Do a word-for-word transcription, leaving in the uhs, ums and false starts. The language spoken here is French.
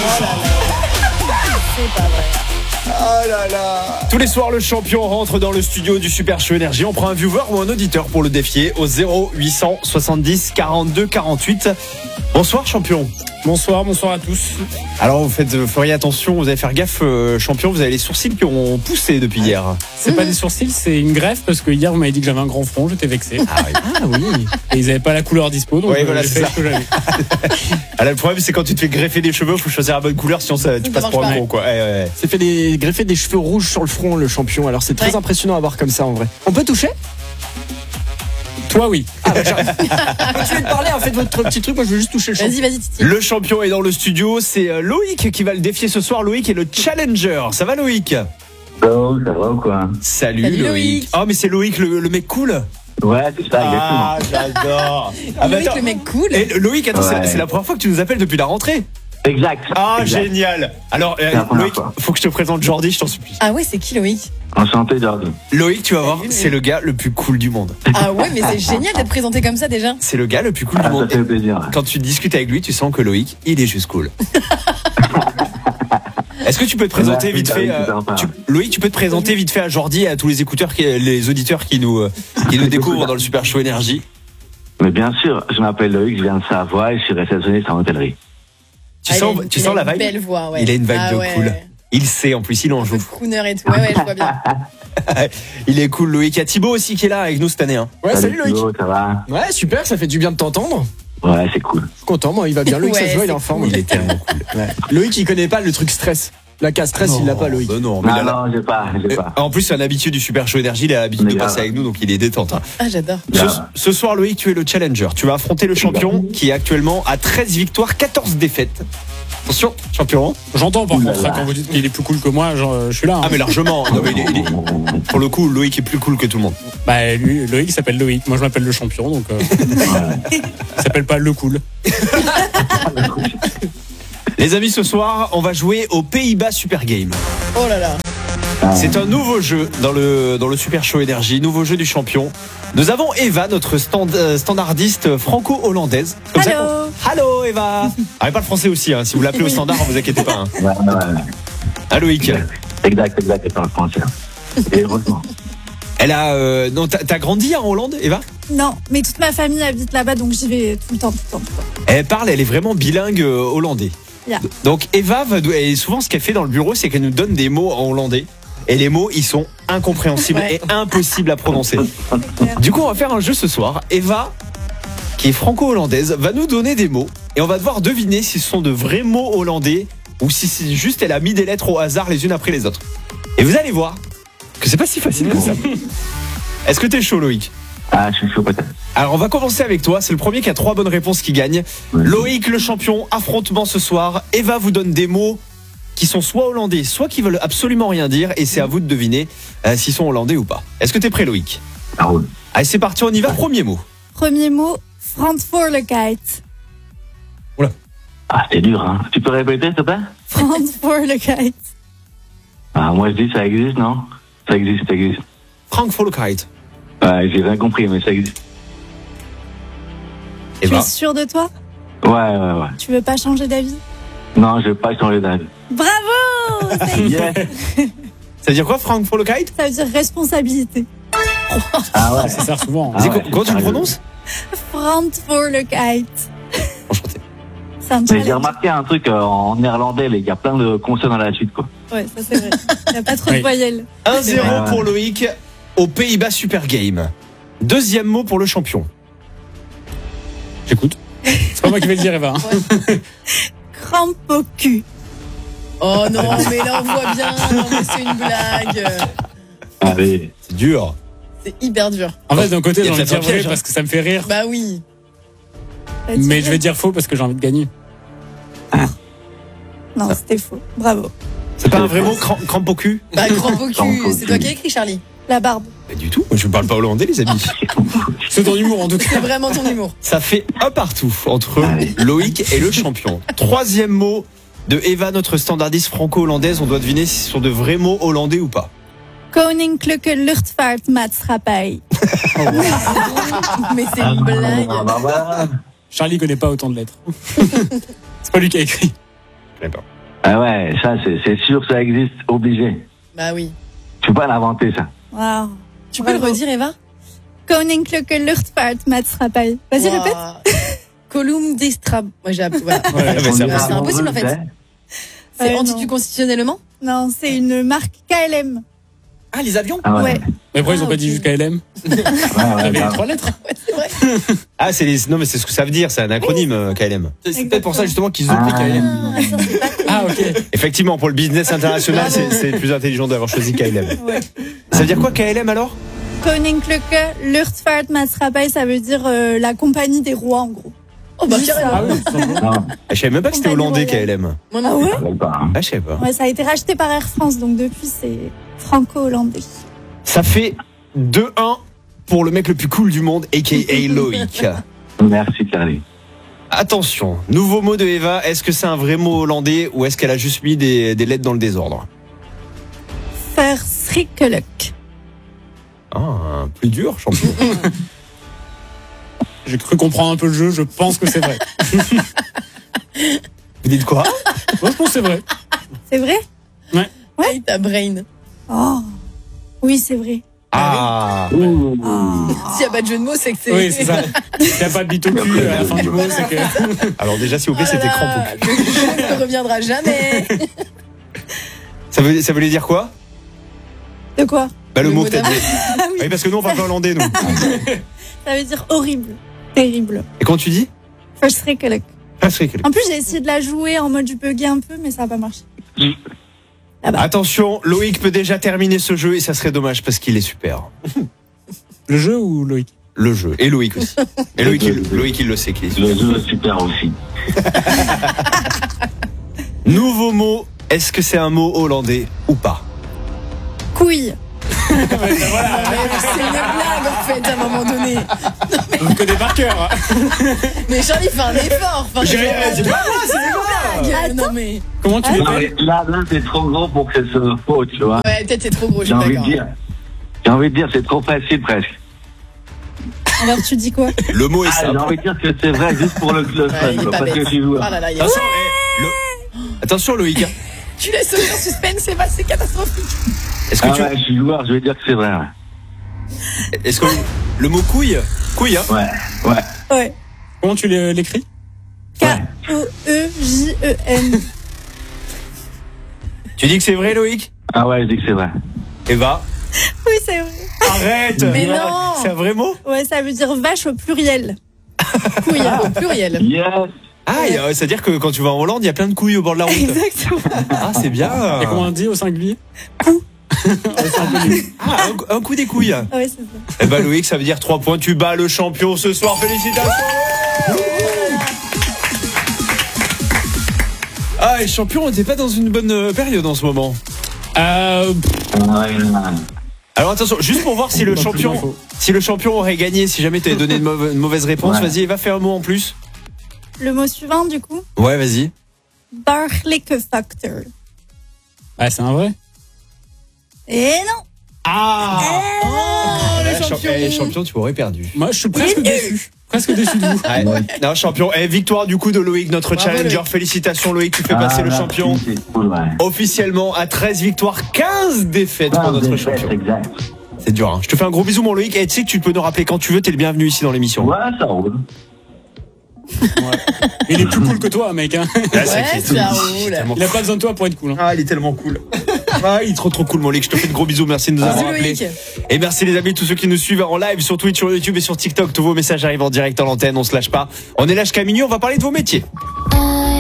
Oh là là. C'est pas vrai. Oh là là. Tous les soirs, le champion rentre dans le studio du Super Show Énergie. On prend un viewer ou un auditeur pour le défier au zéro huit cent soixante-dix quarante-deux quarante-huit. Bonsoir champion. Bonsoir, bonsoir à tous. Alors vous faites, vous feriez attention, vous allez faire gaffe, euh, champion, vous avez les sourcils qui ont poussé depuis hier. C'est mmh. pas des sourcils, c'est une greffe parce que hier vous m'avez dit que j'avais un grand front, j'étais vexé. Ah oui. Ah oui. Et ils avaient pas la couleur dispo, donc oui, euh, voilà, j'ai c'est fait ça. ce que j'avais. Ah, là, le problème c'est quand tu te fais greffer des cheveux, faut choisir la bonne couleur, sinon ça, tu ça passes pour un gros quoi. Ouais, ouais. C'est fait des greffer des cheveux rouges sur le front, le champion. Alors c'est très ouais. impressionnant à voir comme ça en vrai. On peut toucher? Toi oui. Ah bah j'arrive. Continuez de parler, en fait votre petit truc, moi je veux juste toucher le champion. Vas-y, vas-y, Titi. Le champion est dans le studio, c'est Loïc qui va le défier ce soir. Loïc est le challenger. Ça va Loïc? Oh, ça va ou quoi? Salut, Salut, Loïc. Loïc. Oh mais c'est Loïc le, le mec cool. Ouais, c'est ça, Ah exactement. j'adore. Ah, bah, Loïc, attends. le mec cool. Et Loïc, attends, Ouais. c'est, c'est la première fois que tu nous appelles depuis la rentrée. Exact. Ah exact. génial. Alors euh, la première Loïc, fois. faut que je te présente Jordi, je t'en supplie. Ah ouais, c'est qui Loïc? Enchanté, Jordi. Loïc, tu vas voir, Salut, c'est Loïc. le gars le plus cool du monde. Ah ouais, mais c'est génial d'être présenté comme ça déjà. C'est le gars le plus cool Ah, du ça monde. fait plaisir. Quand tu discutes avec lui, tu sens que Loïc, il est juste cool. Est-ce que tu peux te présenter Ouais, vite c'est fait, super, euh, super. tu- Loïc, tu peux te présenter vite fait à Jordi et à tous les écouteurs, qui, les auditeurs qui nous, euh, qui nous découvrent dans le Super Show Énergie. Mais bien sûr, je m'appelle Loïc, je viens de Savoie et je suis réceptionniste en hôtellerie. Tu Ah, sens, il a- tu il sens a la une vibe? belle voix, ouais. Il a une vibe Ah de ouais. cool. Il sait, en plus, il en Un peu joue. de crooner et tout. Ouais, ouais, je vois bien. Il est cool, Loïc. Il y a Thibaut aussi qui est là avec nous cette année. Hein. Ouais, salut Loïc. Thibaut, ça va? Ouais, super, ça fait du bien de t'entendre. Ouais, c'est cool. Je suis content, moi il va bien. Loïc, ça Ouais, se voit, il est c'est en forme. Il est tellement cool. Ouais. Loïc il connaît pas le truc stress. La case stress, il l'a pas Loïc. Bah non, mais il a Non, la- non, j'ai pas, j'ai Euh, pas. En plus, c'est un habitué du Super Show Énergie. Il a l'habitude Mais de grave. passer avec nous, donc il est détente. Hein. Ah, j'adore. Ce, Grave. ce soir, Loïc, tu es le challenger. Tu vas affronter le champion qui est actuellement à treize victoires, quatorze défaites. Attention, champion. J'entends par Ouh là contre ça, là. quand vous dites qu'il est plus cool que moi, genre, je suis là. hein. Ah, mais largement. Non, mais il est- il est- Pour le coup, Loïc est plus cool que tout le monde. Bah lui, Loïc s'appelle Loïc, moi je m'appelle le champion, donc euh, Ouais. il s'appelle pas le cool. Les amis, ce soir, on va jouer au Pays-Bas Super Game. Oh là là. C'est un nouveau jeu dans le, dans le Super Show Énergie, nouveau jeu du champion. Nous avons Eva, notre stand, euh, standardiste franco-hollandaise. Comme ça Allô. qu'on- Allô Eva. Ah, et pas le français aussi, hein. Si vous l'appelez au standard, vous inquiétez pas. Hein. Ouais, ouais, ouais. Ah, Loïc. Exact, exact, c'est pas le français. Et heureusement. Elle a. Euh, non, t'as, t'as grandi en Hollande, Eva? Non, mais toute ma famille habite là-bas, donc j'y vais tout le temps, tout le temps. Tout le temps. Elle parle, elle est vraiment bilingue euh, hollandais. Yeah. Donc Eva, va, et souvent ce qu'elle fait dans le bureau, c'est qu'elle nous donne des mots en hollandais. Et les mots, ils sont incompréhensibles Ouais. et impossibles à prononcer. Du coup, on va faire un jeu ce soir. Eva, qui est franco-hollandaise, va nous donner des mots. Et on va devoir deviner si ce sont de vrais mots hollandais ou si c'est juste elle a mis des lettres au hasard les unes après les autres. Et vous allez voir que c'est pas si facile que ça. Est-ce que t'es chaud, Loïc? Ah, je suis chaud peut-être. Alors on va commencer avec toi, c'est le premier qui a trois bonnes réponses qui gagne. Ouais. Loïc le champion, affrontement ce soir. Eva vous donne des mots qui sont soit hollandais, soit qui veulent absolument rien dire, et c'est à vous de deviner euh, s'ils sont hollandais ou pas. Est-ce que t'es prêt, Loïc? Ça roule. Allez, c'est parti, on y va, premier mot. Premier mot, Verantwoordelijkheid. Ah, c'est dur, hein. Tu peux répéter, s'il te plaît? Verantwoordelijkheid. Ah, moi je dis ça existe, non? Ça existe, ça existe. Verantwoordelijkheid. Ouais, j'ai rien compris, mais ça existe. Tu Eva. es sûr de toi? Ouais, ouais, ouais. Tu veux pas changer d'avis? Non, je vais pas changer d'avis. Bravo! Ça y est. Yes. Ça veut dire quoi, Verantwoordelijkheid? Ça veut dire responsabilité. Ah ouais. Ça sert souvent. hein. Ah C'est ouais, quoi- Comment tu le sérieux. prononces? Verantwoordelijkheid. Enchanté. C'est un Mais j'ai challenge. remarqué un truc euh, en néerlandais, il y a plein de consonnes à la suite, quoi. Ouais, ça c'est vrai. Il n'y a pas trop de Oui. voyelles. un zéro Ouais. pour Loïc au Pays-Bas Super Game. Deuxième mot pour le champion. J'écoute. C'est pas moi qui vais le dire, Eva. hein. Crampe au cul. Oh non, mais là on voit bien. Non, mais c'est une blague. Allez. C'est dur. C'est hyper dur. En fait, d'un côté, Il y a j'ai envie de peut-être dire un piège, vrai hein. parce que ça me fait rire. Bah oui. Bah, tu Mais vois. je vais dire faux parce que j'ai envie de gagner. Non, c'était faux. Bravo. C'est pas un vrai mot, cram- crampe au cul? Bah crampe au Crampe cul. au C'est cul. toi qui as écrit, Charlie. La barbe. Pas du tout. Moi, je parle pas hollandais, les amis. C'est ton humour en tout C'est cas. vraiment ton humour. Ça fait un partout entre Allez. Loïc et le champion. Troisième mot de Eva, notre standardiste franco-hollandaise. On doit deviner si ce sont de vrais mots hollandais ou pas. Koninklijke Luchtvaartmaatschappij. Mais c'est une blague. Ah, bah voilà. Charlie connaît pas autant de lettres. C'est pas lui qui a écrit. Je sais pas. Ah ouais, ça, c'est, c'est sûr, ça existe, obligé. Bah oui. Tu peux pas l'inventer, ça. Waouh. Tu peux le Bravo. redire, Eva? Koninklijke Luchtvaartmaatschappij. Vas-y, Wow. répète. Column d'Estrab. Moi, j'ai appris. Voilà. Ouais, bah, c'est C'est impossible, en fait. C'est Ouais, non. anticonstitutionnellement? Non, c'est une marque K L M. Ah, les avions Ah ouais. Ouais. Mais pourquoi ils ont Ah, pas ok. dit juste K L M? Ouais, ouais, T'avais les bah, trois lettres. Ouais, c'est vrai. Ah, c'est les... Non, mais c'est ce que ça veut dire, c'est un acronyme, euh, K L M. C'est c'est peut-être pour ça, justement, qu'ils ont pris K L M. Ah, ça, c'est pas cool. Ah, ok. Effectivement, pour le business international, c'est c'est plus intelligent d'avoir choisi K L M. Ouais. Ça veut dire quoi, K L M, alors? Koninklijke Luchtvaartmaatschappij, ça veut dire euh, la compagnie des rois, en gros. Oh, bah, Juste carrément. Ah oui, tout simplement. non, Ah, je savais même pas que c'était Compagnie hollandais, K royale. L M. Moi, non. Ah ouais? je savais pas. hein. Ah, je savais pas. Ouais, ça a été racheté par Air France, donc depuis, c'est franco-hollandais. Ça fait deux un pour le mec le plus cool du monde, a k a. Loïc. Merci, Carly. Attention, nouveau mot de Eva. Est-ce que c'est un vrai mot hollandais ou est-ce qu'elle a juste mis des, des lettres dans le désordre? Verschrikkelijk. Ah, plus dur, champion. J'ai cru comprendre un peu le jeu, je pense que c'est vrai. Vous dites quoi? Moi, je pense que c'est vrai. C'est vrai? Hey, ta brain. Oh. Oui, c'est vrai. Ah, Ouh. S'il n'y a pas de jeu de mots, c'est que c'est. Oui, c'est ça. S'il n'y a pas de bite au cul à la fin du mot, c'est que. alors déjà, s'il vous Oh plaît, là c'était là, crampe au cul. le jeu ne reviendra jamais. Ça, veut, ça voulait dire quoi? De quoi? Bah, le, Le mot mot que t'as dit. Oui, parce que nous, on parle pas hollandais, nous. Ça veut dire horrible. Terrible. Et quand tu dis? Verschrikkelijk. Ah, c'est que- En plus, j'ai essayé de la jouer en mode je bugger un peu, mais ça n'a pas marché. Là-bas. Attention, Loïc peut déjà terminer ce jeu et ça serait dommage parce qu'il est super. Le jeu ou Loïc? Le jeu. Et Loïc aussi. Et Loïc, il, Loïc, il le sait qu'il est super. Le jeu est super aussi. Nouveau mot. Est-ce que c'est un mot hollandais ou pas? Couille. Ouais, c'est une blague en fait à un moment donné. On le connaît par cœur. Mais Charlie fait un effort. Enfin, J'ai- c'est c'est pas pas moi, c'est une blague. Non mais. Comment tu Non, l'appelles? mais là, là, c'est trop gros pour que ce soit faux, tu vois. Ouais, peut-être c'est trop gros, je J'ai suis envie de d'accord. dire. J'ai envie de dire, c'est trop facile presque. Alors tu dis quoi? Le mot est Ah, j'ai simple. envie de dire que c'est vrai juste pour le, le Ouais, fun, il est quoi, pas parce bête. que je suis joueur. Oh là là, il y a- Attention, eh, le- Attention Loïc. hein. Tu laisses aucun suspense, c'est pas, c'est catastrophique. Est-ce que Ah tu, ouais, je suis joueur, je vais dire que c'est vrai. Ouais, est-ce que le mot couille, couille, hein? ouais. ouais. Ouais. Comment tu l'é- l'écris? K O E J E N. Tu dis que c'est vrai Loïc? Ah ouais, je dis que c'est vrai. Eva, Oui, c'est vrai. arrête. Mais non. C'est un vrai mot? Ouais, ça veut dire vache au pluriel. Couille, au pluriel. Yes. Ah, il y a- c'est-à-dire que quand tu vas en Hollande, il y a plein de couilles au bord de la route. Exactement. Ah, c'est bien. Et comment on dit au singulier? Coup. C'est un peu nul. Ah, un, un coup des couilles. Ouais, c'est ça. Eh ben Loïc, ça veut dire trois points. Tu bats le champion ce soir. Félicitations. Ah, et champion, on n'était pas dans une bonne euh, période en ce moment. Euh, Ah ouais, là. Alors attention, juste pour voir si le Pas plus champion, d'infos. si le champion aurait gagné, si jamais tu avais donné une mauvaise, une mauvaise réponse, Ouais. vas-y, Eva, fais un mot en plus. Le mot suivant, du coup. Ouais, vas-y. Dergelijke factor. Ah, c'est un vrai. Et non. Ah, Oh, le Champion. champion. Eh, champion, tu m'aurais perdu. Moi, je suis presque déçu. Presque déçu de vous. Ouais. Non, champion. Eh, victoire du coup de Loïc, notre Bravo, challenger. Loïc. Félicitations Loïc, tu fais Ah, passer le merci, champion c'est cool, ouais. officiellement à treize victoires, quinze défaites pour Ah, notre des champion. fêtes, exact. C'est dur, hein. Je te fais un gros bisou mon Loïc. Et tu sais que tu peux nous rappeler quand tu veux, t'es le bienvenu ici dans l'émission. Ouais, ça roule. Il est plus cool que toi, mec. Hein. Là, c'est Ouais, qui- ça roule. tellement Il a pas besoin de toi pour être cool. Hein. Ah, il est tellement cool. Ah, il est trop trop cool mon Loïc. Je te fais de gros bisous. Merci de nous Bisous, avoir appelés. Loïc. Et merci les amis, tous ceux qui nous suivent en live sur Twitch, sur YouTube et sur TikTok. Tous vos messages arrivent en direct à l'antenne. On se lâche pas. On est là jusqu'à minuit. On va parler de vos métiers.